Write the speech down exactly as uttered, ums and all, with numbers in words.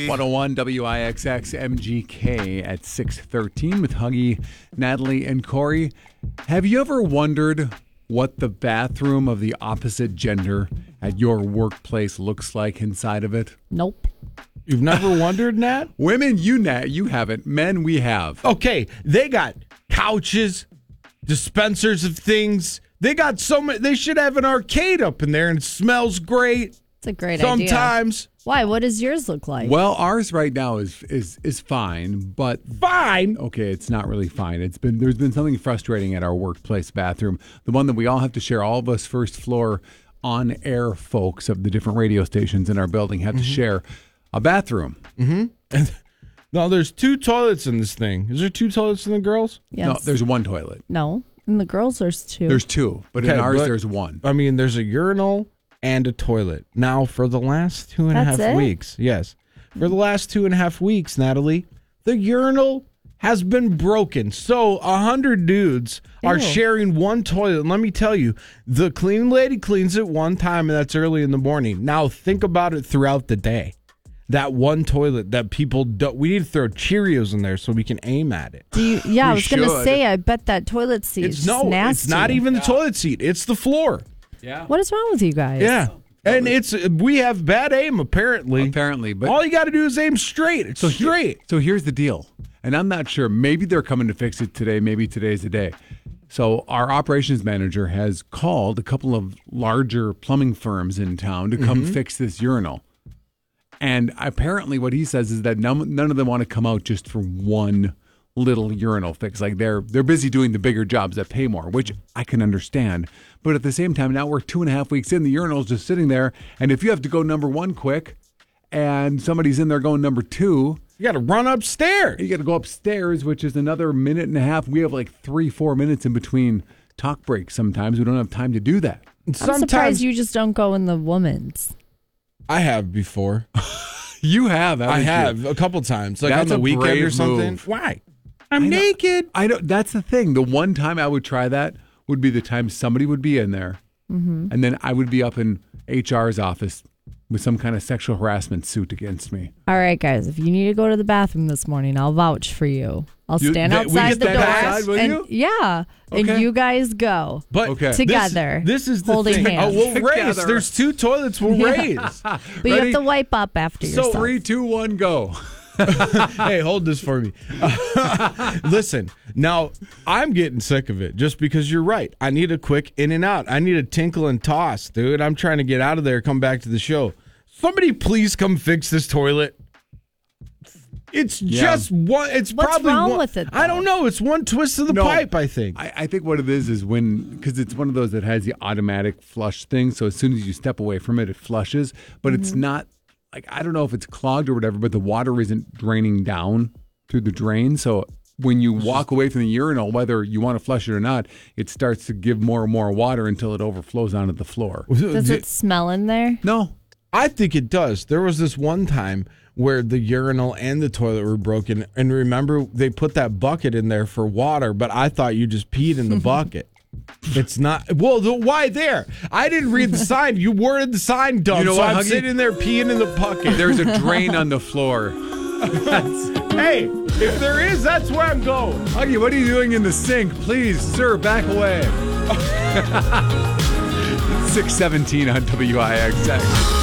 one oh one W I X X M G K at six thirteen with Huggy, Natalie, and Corey. Have you ever wondered what the bathroom of the opposite gender at your workplace looks like inside of it? Nope. You've never wondered, Nat? Women, you Nat, you haven't. Men, we have. Okay, they got couches, dispensers of things. They got so many. They should have an arcade up in there, and it smells great. It's a great Sometimes. idea. Sometimes. Why? What does yours look like? Well, ours right now is is is fine, but fine. Okay, it's not really fine. It's been there's been something frustrating at our workplace bathroom. The one that we all have to share. All of us first floor on air folks of the different radio stations in our building have mm-hmm. to share a bathroom. Mm-hmm. And no, there's two toilets in this thing. Is there two toilets in the girls? Yes. No, there's one toilet. No, in the girls there's two. There's two, but okay, in ours but, there's one. I mean, there's a urinal and a toilet. Now, for the last two and a That's half it? weeks, yes, for the last two and a half weeks, Natalie, the urinal has been broken. So a hundred dudes Ew. are sharing one toilet. And let me tell you, the cleaning lady cleans it one time, and that's early in the morning. Now think about it throughout the day. That one toilet that people don't. We need to throw Cheerios in there so we can aim at it. Do you? Yeah, We I was going to should. say. I bet that toilet seat It's is no, nasty. it's not even the toilet seat. It's the floor. Yeah. What is wrong with you guys? Yeah. And it's we have bad aim, apparently. Apparently, but all you got to do is aim straight. It's so straight. Here, so here's the deal, and I'm not sure. Maybe they're coming to fix it today. Maybe today's the day. So our operations manager has called a couple of larger plumbing firms in town to come Mm-hmm. fix this urinal. And apparently, what he says is that none, none of them want to come out just for one little urinal fix. Like they're they're busy doing the bigger jobs that pay more, which I can understand. But at the same time, now we're two and a half weeks in, the urinal's just sitting there. And if you have to go number one quick and somebody's in there going number two, you got to run upstairs. You got to go upstairs, which is another minute and a half. We have like three, four minutes in between talk breaks sometimes. We don't have time to do that. I'm Sometimes, surprised you just don't go in the woman's. I have before. You have, haven't I have you? a couple times, like That's on the a weekend brave or something. move. Why? I'm I know- naked. I know. That's the thing. The one time I would try that would be the time somebody would be in there, Mm-hmm. and then I would be up in H R's office with some kind of sexual harassment suit against me. All right, guys. If you need to go to the bathroom this morning, I'll vouch for you. I'll You- stand that- we outside can the stand door, outside, will and you? yeah, and Okay. you guys go. But Okay. Together, This, this is the holding thing. hands. Oh, we'll raise. Together. There's two toilets. We'll raise. But you Ready? have to wipe up after So yourself. Three, two, one, go. Hey, hold this for me. Listen, now I'm getting sick of it just because you're right. I need a quick in and out. I need a tinkle and toss, dude. I'm trying to get out of there, come back to the show. Somebody please come fix this toilet. It's Yeah. just one. It's What's probably wrong one, with it, I though? don't know. It's one twist of the No. pipe, I think. I, I think what it is is when, because it's one of those that has the automatic flush thing. So as soon as you step away from it, it flushes. But it's Mm-hmm. not, like, I don't know if it's clogged or whatever, but the water isn't draining down through the drain. So when you walk away from the urinal, whether you want to flush it or not, it starts to give more and more water until it overflows onto the floor. Does it smell in there? No. I think it does. There was this one time where the urinal and the toilet were broken. And remember, they put that bucket in there for water, but I thought you just peed in the bucket. It's not. Well, the, why there? I didn't read the sign. You worded the sign dumb. You know so what, I'm Huggy? sitting there peeing in the bucket. There's a drain on the floor. Hey, if there is, that's where I'm going. Huggy, what are you doing in the sink? Please, sir, back away. six seventeen on W I X X.